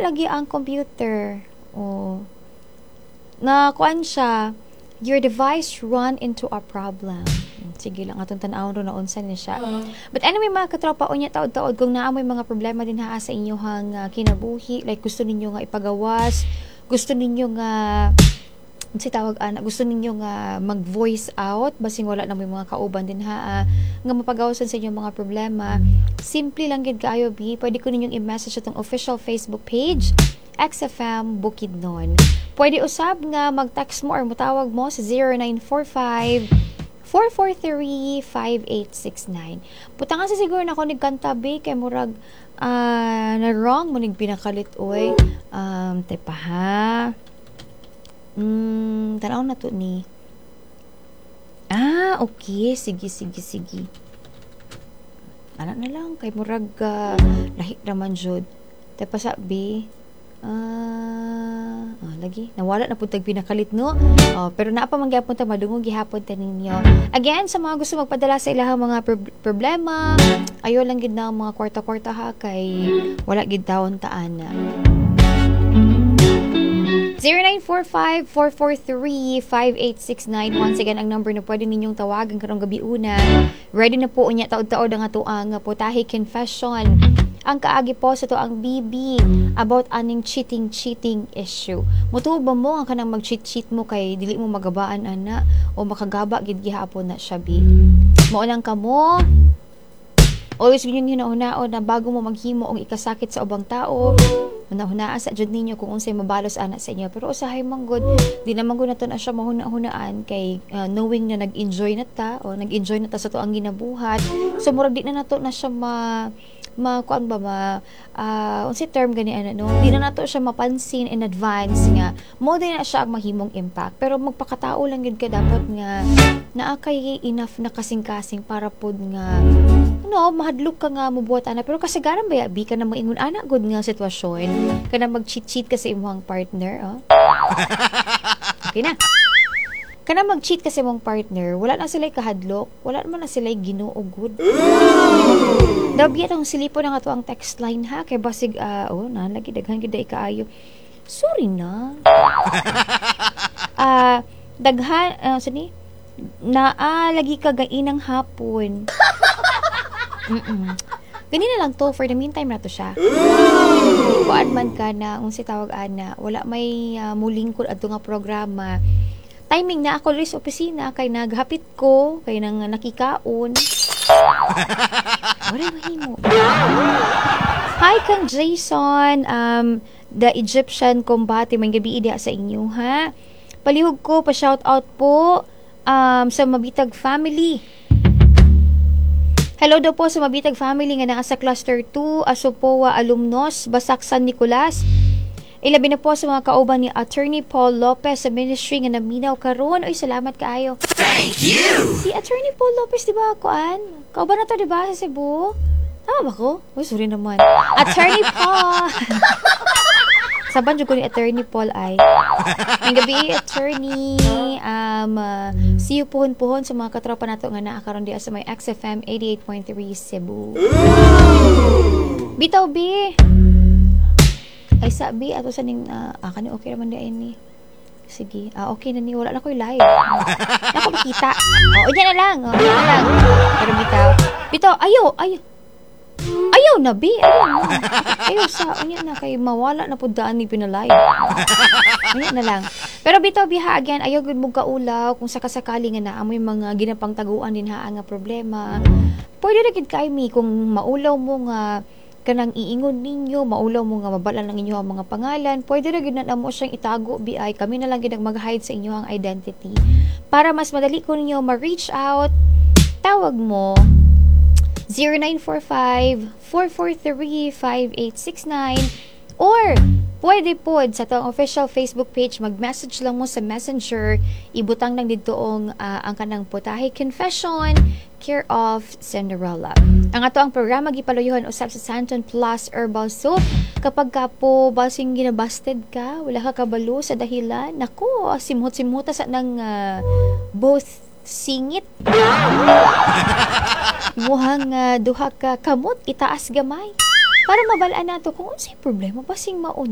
lagi ang computer. Oh. Na kuan siya, your device run into a problem. Sige lang, atong tanawon ron na unsa ni siya. But anyway, mga katropa, unya taod-taod, kung naamoy mga problema din ha sa inyohang kinabuhi, like gusto ninyo nga ipagawas, gusto ninyo nga si tawag gusto ninyo nga mag-voice out basing wala na may mga kauban din ha nga mapagawasan sa inyong mga problema, simple lang gid kaayo bi, pwede ko ninyong i-message atong official Facebook page XFM Bukidnon. Pwede usab nga mag-text mo or mutawag mo sa 0945 443-5869. Putangan sa siguro na ko nagkanta bi kay murag na wrong mo nig pinakalit oy. Tepa ha. Tanaw na to ni. Okay. Sige. Anak na lang kay murag lahi raman jud. Tepa sabi. Lagi nawala na pud tag pinakalit no. Pero naa pa man gyapon ta madungog gihapon ta ninyo. Again, sa mga gusto magpadala sa ilahang mga problema, ayo lang gid na mga kwarta-kwarta ha kay wala gid taon taan na. 0945-443-5869. Once again, ang number na pwede ninyong tawagan karong gabi una. Ready na po unya taod-taod ang ato ang putahe confession. Ang kaagi po sa to ang BB about aning cheating issue. Mutuo ba mo ang kanang mag-cheat mo kay dili mo magabaan ana o makagaba gid gihapon na siya bi. Mao lang kamo. Always ganyan hinahunaon na bago mo maghimo og ikasakit sa ubang tao. Hunahunaan sa jud ninyo kung unsay mabalos ana sa inyo. Pero usahay man gud, di naman gud naton asya mahuna-hunaan kay knowing na nag-enjoy na ta o nag-enjoy na ta sa to ang ginabuhat. So murag di na nato na siya kuan ba unsay term gani ana no, di na nato siya mapansin in advance nga mo din na siya ang mahimong impact, pero magpakatao lang gid ka dapat nga naa kay enough na kasing-kasing para pod nga mahadlok ka nga mubuhat ana, pero kasagaran ba bi ka na moingon ana gud nga sitwasyon kana mag-cheat ka sa imong partner okay na kana mag-cheat ka sa imong partner, wala na sila kahadlok, wala naman na sila Ginoo good. Dabi atong silipo na nga to ang text line ha kay basig nalagi daghan gid ay kaayo. Sorry na. Daghan sini lagi ka gainang hapon. Ganina lang to, for the meantime na to siya. Kuan man ka na unsa tawag ana, wala may mulingkod adto nga programa. Timing na ako rin sa opisina kay naghapit ko kay nang nakikaon. Wala mahimo. Hi kang Jason, the Egyptian Combati, may gabi idea sa inyo ha. Palihog ko pa shout out po sa Mabitag family. Hello daw po sa Mabitag family nga naa sa cluster 2 Asupoa Alumnos Basak San Nicolas. Ilabi na po sa mga kauban ni Attorney Paul Lopez sa ministry nga naminaw karon. Oy, salamat kaayo. Thank you. Si Attorney Paul Lopez, di ba kuan? Kauban na to, di ba, sa Cebu? Tama ba ko? Uy, sorry naman. Attorney Paul. Saban jud ko ni Attorney Paul ay. Ang gabi, Attorney. See you puhon-puhon sa mga katropa nato nga naa karon diha sa may XFM 88.3 Cebu. Bitaw bi. Ay sabi ato sa ning kani okay naman di ay ni. Sige. Okay na ni, wala na ko'y live. Ako makita. Yan na lang. Pero bitaw, ayaw na, bi. Ayaw sa, na, kay mawala na po daan ni pinalive. Na lang. Pero bitaw, biha, again, ayaw gud mo kaulaw kung sakasakali nga na amoy mga ginapang taguan din ha nga problema. Pwede na gid kay mi kung maulaw mo nga kanang iingon ninyo, maulaw mo nga mabalan ng inyo ang mga pangalan, pwede na gid na mo siyang itago, BI. Kami na lang gid mag-hide sa inyo ang identity. Para mas madali ko ninyo ma-reach out, tawag mo 0945-443-5869 or pwede po sa itong official Facebook page, mag-message lang mo sa Messenger, ibutang lang dito ang kanang putahe confession, care of Cinderella. Ang ato ang programa gipaluyuhan usab sa Santon Plus Herbal Soap. Kapag ka po basing ginabasted ka, wala ka kabalo sa dahilan, nako, simhot-simhuta sa nang both singit. Muhang duha ka kamot itaas gamay. Para mabalaan nato kung unsay problema basing maun